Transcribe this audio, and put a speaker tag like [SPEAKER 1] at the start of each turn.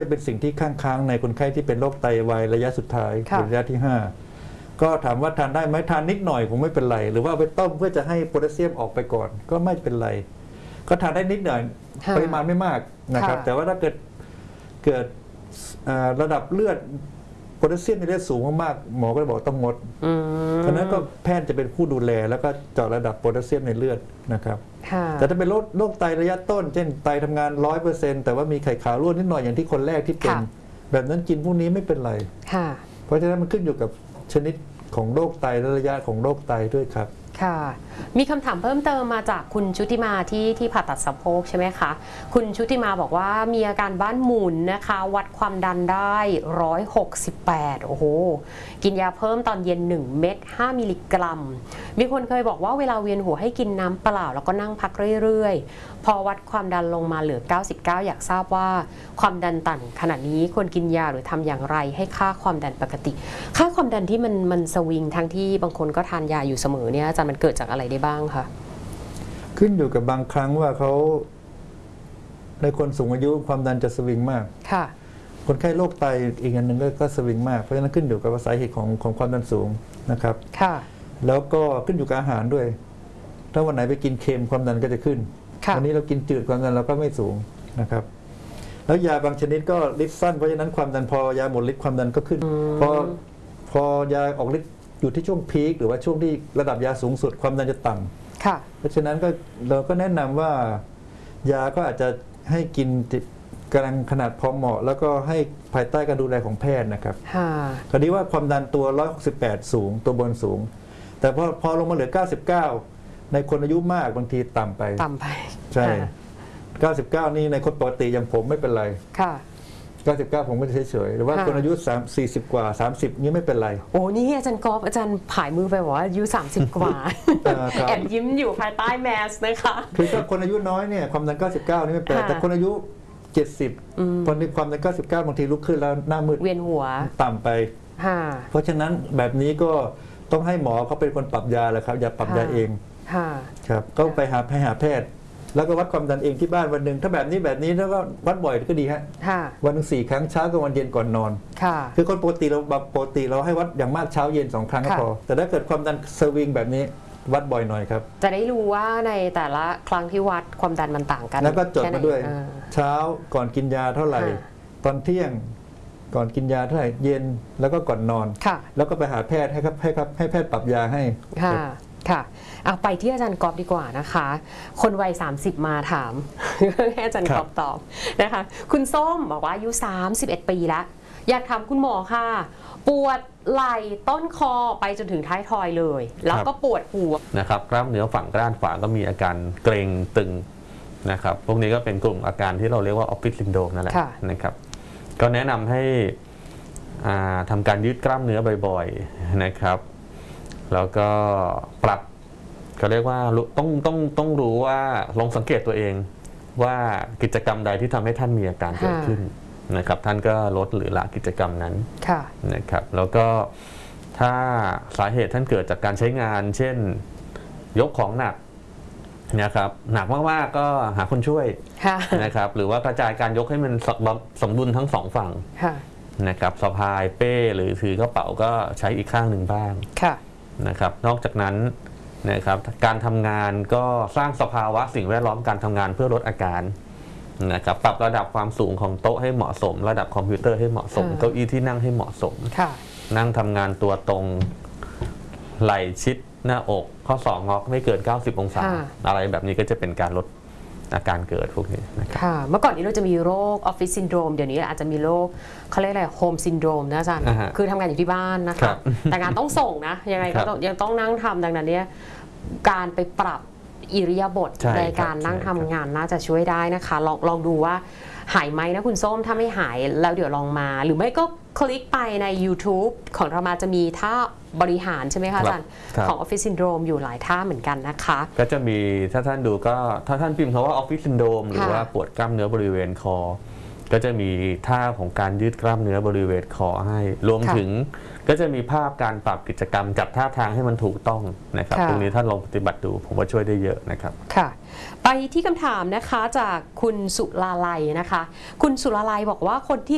[SPEAKER 1] เป็นสิ่งที่ค้างในคนไข้ที่เป็นโรคไตวายระยะสุดท้ายระยะที่5ก็ถามว่าทานได้ไหมทานนิดหน่อยคงไม่เป็นไรหรือว่าเอาไปต้มเพื่อจะให้โพแทสเซียมออกไปก่อนก็ไม่เป็นไรก็ทานได้นิดหน่อยปริมาณไม่มากนะครับแต่ว่าถ้าเกิดระดับเลือดโพแทสเซียมในเลือดสูงมากๆหมอก็บอกต้องงดเพราะนั้นก็แพทย์จะเป็นผู้ดูแลแล้วก็เจาะระดับโพแทสเซียมในเลือดนะครับแต่ถ้าเป็นโรคไตระยะต้นเช่นไตทำงาน 100% แต่ว่ามีไข่ขาวรั่วนิดหน่อยอย่างที่คนแรกที่เป็นแบบนั้นกินพวกนี้ไม่เป็นไรเพราะฉะนั้นมันขึ้นอยู่กับชนิดของโรคไตและระยะของโรคไตด้วยครับ
[SPEAKER 2] ค่ะมีคำถามเพิ่มเติมมาจากคุณชุติมาที่ผ่าตัดสะโพกใช่ไหมคะคุณชุติมาบอกว่ามีอาการบ้านหมุนนะคะวัดความดันได้168โอ้โหกินยาเพิ่มตอนเย็น1เม็ด5มิลลิกรัมมีคนเคยบอกว่าเวลาเวียนหัวให้กินน้ำเปล่าแล้วก็นั่งพักเรื่อยๆพอวัดความดันลงมาเหลือ99อยากทราบว่าความดันต่ำขนาดนี้ควรกินยาหรือทำอย่างไรให้ค่าความดันปกติค่าความดันที่มันสวิงทั้งที่บางคนก็ทานยาอยู่เสมอเนี่ยอาจารย์มันเกิดจากอะไรได้บ้างคะ
[SPEAKER 1] ขึ้นอยู่กับบางครั้งว่าเขาในคนสูงอายุความดันจะสวิงมากค่ะคนไข้โรคไตอีกอันหนึ่งก็สวิงมากเพราะฉะนั้นขึ้นอยู่กับสาเหตุของความดันสูงนะครับค่ะแล้วก็ขึ้นอยู่กับอาหารด้วยถ้าวันไหนไปกินเค็มความดันก็จะขึ้นวันนี้เรากินจืดความดันเราก็ไม่สูงนะครับแล้วยาบางชนิดก็ฤทธิ์สั้นเพราะฉะนั้นความดันพอยาหมดฤทธิ์ความดันก็ขึ้นพอยาออกฤทธิ์อยู่ที่ช่วงพีคหรือว่าช่วงที่ระดับยาสูงสุดความดันจะต่ำค่ะเพราะฉะนั้นเราก็แนะนำว่ายาก็อาจจะให้กินกำลังขนาดพอเหมาะแล้วก็ให้ภายใต้การดูแลของแพทย์นะครับคราวนี้ว่าความดันตัว168สูงตัวบนสูงแต่พอลงมาเหลือ99ในคนอายุมากบางทีต่ำไปใช่99นี่ในคนปกติอย่างผมไม่เป็นไรค่ะ99ผมก็จะเฉยๆหรือว่าคนอายุ40กว่า30นี่ไม่เป็นไร
[SPEAKER 2] โอ้นี่อาจารย์กอล์ฟอาจารย์ผายมือไปบอกว่าอายุ30กว่าแอบยิ้มอยู่ภายใต้แมสนะคะ
[SPEAKER 1] คือถ้าคนอายุน้อยเนี่ยความดัน99นี่ไม่เป็นแต่คนอายุ70พอในความดัน99บางทีลุกขึ้นแล้วหน้ามืด
[SPEAKER 2] เวียนหัว
[SPEAKER 1] ต่ำไปเพราะฉะนั้นแบบนี้ก็ต้องให้หมอเขาเป็นคนปรับยาแหละครับอย่าปรับยาเองครับก็ไปหาแพทย์แล้วก็วัดความดันเองที่บ้านวันหนึ่งถ้าแบบนี้แล้วก็วัดบ่อยก็ดีฮะวันหนึ่ง4 ครั้งเช้ากับวันเย็นก่อนนอนคือคนปกติเราให้วัดอย่างมากเช้าเย็น2 ครั้งก็พอแต่ถ้าเกิดความดันสวิงแบบนี้วัดบ่อยหน่อยครับ
[SPEAKER 2] จะได้รู้ว่าในแต่ละครั้งที่วัดความดันมันต่างกัน
[SPEAKER 1] แล้วก็จดมาด้วยเช้าก่อนกินยาเท่าไหร่ตอนเที่ยงก่อนกินยาเท่าไหร่เย็นแล้วก็ก่อนนอนแล้วก็ไปหาแพทย์ให้แพทย์ปรับยาให้
[SPEAKER 2] ค่ะเอาไปที่อาจารย์กอบดีกว่านะคะคนวัย30มาถามให้อาจารย์กอบตอบนะคะคุณส้มบอกว่าอายุ31ปีแล้วอยากถามคุณหมอค่ะปวดไหล่ต้นคอไปจนถึงท้ายทอยเลยแล้วก็ปวดหัว
[SPEAKER 3] นะครับกล้ามเนื้อฝั่งด้านขวาก็มีอาการเกร็งตึงนะครับพวกนี้ก็เป็นกลุ่มอาการที่เราเรียกว่าออฟฟิศซินโดรมนั่นแหละนะครับก็แนะนำให้ทำการยืดกล้ามเนื้อบ่อยๆนะครับแล้วก็ปรับก็เรียกว่าต้องรู้ว่าลองสังเกตตัวเองว่ากิจกรรมใดที่ทำให้ท่านมีอาการเกิดขึ้นนะครับท่านก็ลดหรือละกิจกรรมนั้นนะครับแล้วก็ถ้าสาเหตุท่านเกิดจากการใช้งานเช่นยกของหนักนะครับหนักมากๆก็หาคนช่วยนะครับหรือว่ากระจายการยกให้มันสมดุลทั้งสองฝั่งนะครับสะพายเป้หรือถือกระเป๋าก็ใช้อีกข้างหนึ่งบ้างนะครับนอกจากนั้นนะครับการทำงานก็สร้างสภาวะสิ่งแวดล้อมการทำงานเพื่อลดอาการนะครับปรับระดับความสูงของโต๊ะให้เหมาะสมระดับคอมพิวเตอร์ให้เหมาะสมเก้าอี้ที่นั่งให้เหมาะสมนั่งทำงานตัวตรงไหล่ชิดหน้าอกข้อศอกงอไม่เกิน90องศาอะไรแบบนี้ก็จะเป็นการลดอาการเกิดพวกนี้นะครับ
[SPEAKER 2] เมื่อก่อนนี้เราจะมีโรคออฟฟิศซินโดรมเดี๋ยวนี้อาจจะมีโรคเขาเรียกอะไรโฮมซินโดรมนะอาจารย์คือทำงานอยู่ที่บ้านนะคะแต่งานต้องส่งนะยังไงก็ยังต้องนั่งทำดังนั้นเนี่ยการไปปรับอิริยาบถในการนั่งทำงานน่าจะช่วยได้นะคะลองดูว่าหายไหมนะคุณส้มถ้าไม่หายแล้วเดี๋ยวลองมาหรือไม่ก็คลิกไปใน YouTube ของเรามาจะมีท่าบริหารใช่ไหมคะอาจารย์ของ Office Syndrome อยู่หลายท่าเหมือนกันนะคะ
[SPEAKER 3] ก็จะมีถ้าท่านดูก็ถ้าท่านพิมพ์คำว่า Office Syndrome หรือว่าปวดกล้ามเนื้อบริเวณคอก็จะมีท่าของการยืดกล้ามเนื้อบริเวณคอให้รวมถึงก็จะมีภาพการปรับกิจกรรมจัดท่าทางให้มันถูกต้องนะครับตรงนี้ท่านลองปฏิบัติดูผมว่าช่วยได้เยอะนะครับ
[SPEAKER 2] ค่ะไปที่คำถามนะคะจากคุณสุลาลัยนะคะคุณสุลาลัยบอกว่าคนที่